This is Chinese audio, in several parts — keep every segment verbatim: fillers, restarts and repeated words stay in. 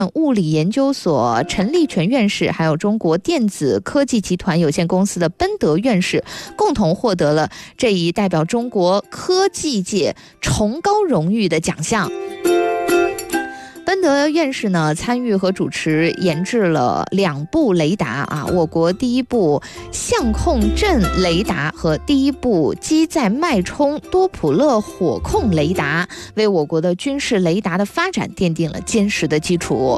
物理研究所陈立全院士，还有中国电子科技集团有限公司的奔德院士，共同获得了这一代表中国科技界崇高荣誉的奖项。奔德院士呢参与和主持研制了两部雷达啊，我国第一部相控阵雷达和第一部机载脉冲多普勒火控雷达，为我国的军事雷达的发展奠定了坚实的基础。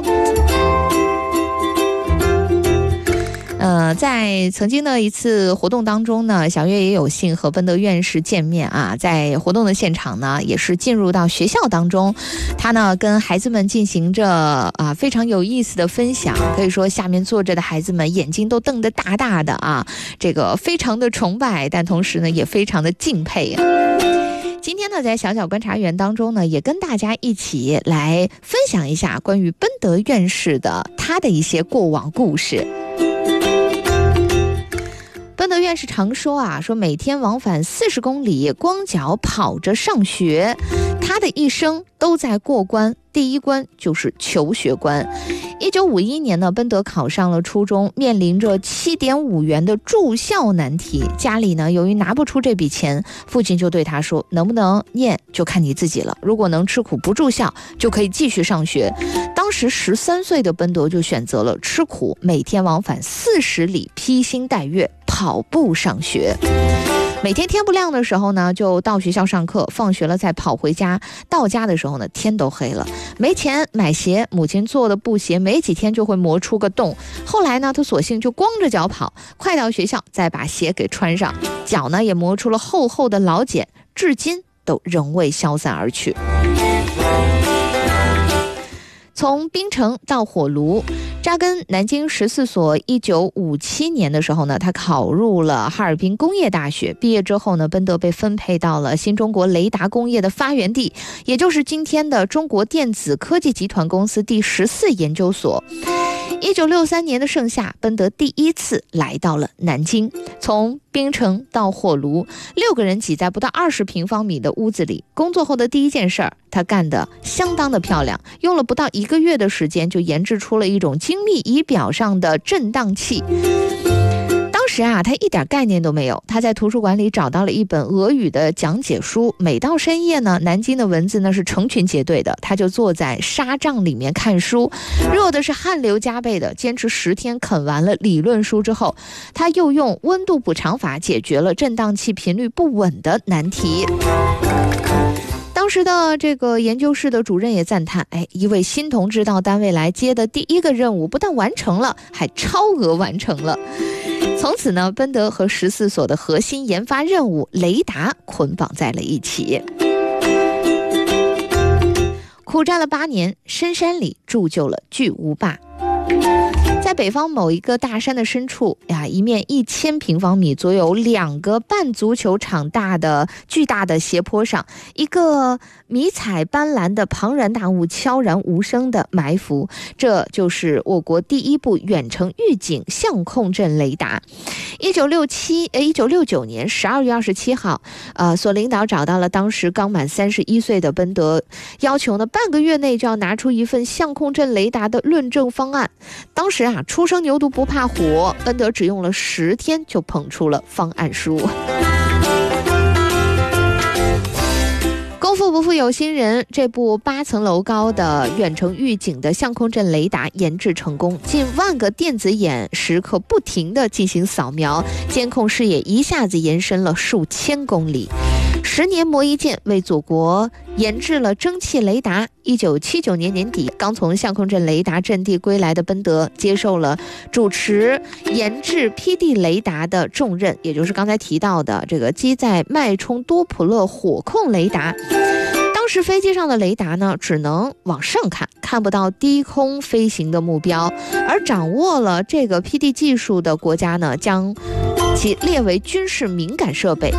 呃，在曾经的一次活动当中呢，小月也有幸和奔德院士见面啊。在活动的现场呢，也是进入到学校当中，他呢跟孩子们进行着啊非常有意思的分享。可以说，下面坐着的孩子们眼睛都瞪得大大的啊，这个非常的崇拜，但同时呢也非常的敬佩啊。今天呢，在小小观察员当中呢，也跟大家一起来分享一下关于奔德院士的他的一些过往故事。奔德院士常说啊，说每天往返四十公里，光脚跑着上学，他的一生都在过关，第一关就是求学关。一九五一年呢，奔德考上了初中，面临着七点五元的住校难题。家里呢，由于拿不出这笔钱，父亲就对他说：“能不能念就看你自己了。如果能吃苦不住校，就可以继续上学。”当时十三岁的奔德就选择了吃苦，每天往返四十里，披星戴月跑步上学。每天天不亮的时候呢，就到学校上课，放学了再跑回家。到家的时候呢，天都黑了，没钱买鞋，母亲做的布鞋没几天就会磨出个洞。后来呢，他索性就光着脚跑，快到学校再把鞋给穿上，脚呢也磨出了厚厚的老茧，至今都仍未消散而去。从冰城到火炉，扎根南京十四所。一九五七年的时候呢，他考入了哈尔滨工业大学。毕业之后呢，奔德被分配到了新中国雷达工业的发源地，也就是今天的中国电子科技集团公司第十四研究所。一九六三年的盛夏，奔德第一次来到了南京。从冰城到火炉，六个人挤在不到二十平方米的屋子里。工作后的第一件事儿，他干得相当的漂亮，用了不到一个月的时间就研制出了一种精密仪表上的震荡器。当时啊，他一点概念都没有。他在图书馆里找到了一本俄语的讲解书，每到深夜呢，南京的蚊子呢是成群结队的，他就坐在纱帐里面看书，热的是汗流浃背的。坚持十天啃完了理论书之后，他又用温度补偿法解决了震荡器频率不稳的难题。当时的这个研究室的主任也赞叹，哎，一位新同志到单位来接的第一个任务不但完成了，还超额完成了。从此呢，奔德和十四所的核心研发任务雷达捆绑在了一起。苦战了八年，深山里铸就了巨无霸。在北方某一个大山的深处呀，一面一千平方米左右、两个半足球场大的巨大的斜坡上，一个迷彩斑斓的庞然大物悄然无声的埋伏。这就是我国第一部远程预警相控阵雷达。一九六七呃，一九六九年十二月二十七号，呃，所领导找到了当时刚满三十一岁的奔德，要求呢半个月内就要拿出一份相控阵雷达的论证方案。当时啊，初生牛犊不怕虎，奔德只用了十天就捧出了方案书。功夫不负有心人，这部八层楼高的远程预警的相控阵雷达研制成功，近万个电子眼时刻不停地进行扫描，监控视野一下子延伸了数千公里。十年磨一剑，为祖国研制了蒸汽雷达。一九七九年年底，刚从相控阵雷达阵地归来的奔德接受了主持研制 P D 雷达的重任，也就是刚才提到的这个机载脉冲多普勒火控雷达。当时飞机上的雷达呢，只能往上看，看不到低空飞行的目标，而掌握了这个 P D 技术的国家呢，将其列为军事敏感设备。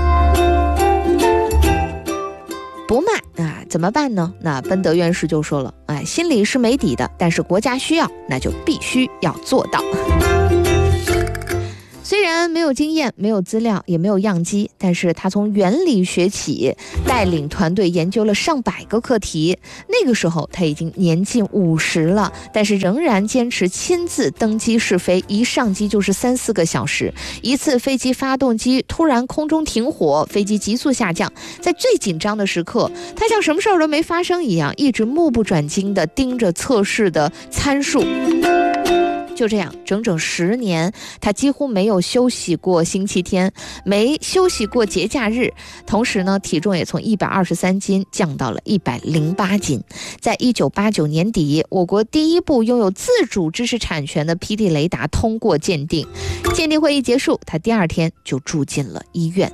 不卖啊，怎么办呢？那奔德院士就说了，哎，心里是没底的，但是国家需要，那就必须要做到。 虽然没有经验，没有资料，也没有样机，但是他从原理学起，带领团队研究了上百个课题。那个时候他已经年近五十了，但是仍然坚持亲自登机试飞，一上机就是三四个小时。一次飞机发动机突然空中停火，飞机急速下降，在最紧张的时刻，他像什么事儿都没发生一样，一直目不转睛地盯着测试的参数。就这样，整整十年，他几乎没有休息过星期天，没休息过节假日。同时呢，体重也从一百二十三斤降到了一百零八斤。在一九八九年底，我国第一部拥有自主知识产权的 P D 雷达通过鉴定。鉴定会议结束，他第二天就住进了医院。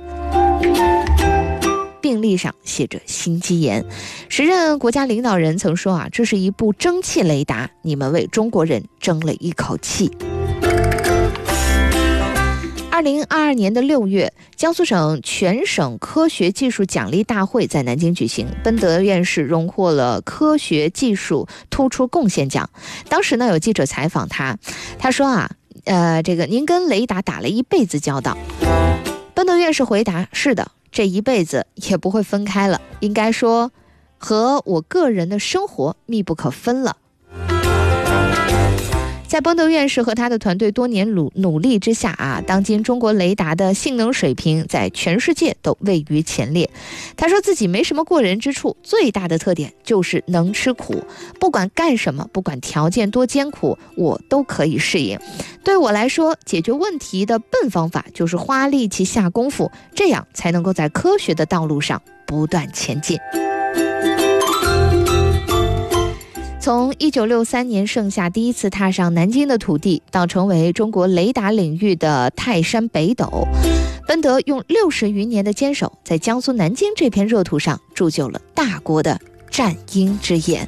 病历上写着心肌炎。时任国家领导人曾说啊，这是一部蒸汽雷达，你们为中国人争了一口气。二零二二年的六月，江苏省全省科学技术奖励大会在南京举行，奔德院士荣获了科学技术突出贡献奖。当时呢，有记者采访他，他说啊，呃，这个您跟雷达打了一辈子交道。奔德院士回答，是的，这一辈子也不会分开了，应该说和我个人的生活密不可分了。在奔德院士和他的团队多年努努力之下啊，当今中国雷达的性能水平在全世界都位于前列。他说自己没什么过人之处，最大的特点就是能吃苦，不管干什么，不管条件多艰苦，我都可以适应。对我来说，解决问题的笨方法就是花力气下功夫，这样才能够在科学的道路上不断前进。从一九六三年盛夏第一次踏上南京的土地，到成为中国雷达领域的泰山北斗，奔德用六十余年的坚守，在江苏南京这片热土上铸就了大国的战鹰之眼。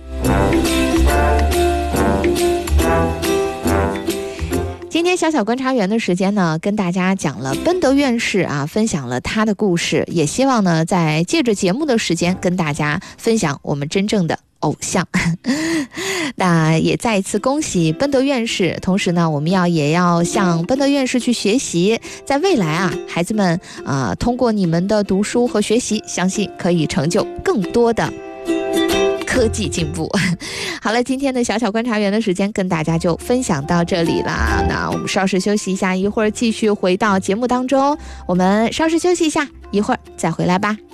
今天小小观察员的时间呢，跟大家讲了奔德院士啊，分享了他的故事，也希望呢，在借着节目的时间跟大家分享我们真正的偶像。那也再一次恭喜奔德院士，同时呢，我们要也要向奔德院士去学习，在未来啊，孩子们啊、呃，通过你们的读书和学习，相信可以成就更多的科技进步。好了，今天的小小观察员的时间跟大家就分享到这里啦。那我们稍事休息一下，一会儿继续回到节目当中。我们稍事休息一下，一会儿再回来吧。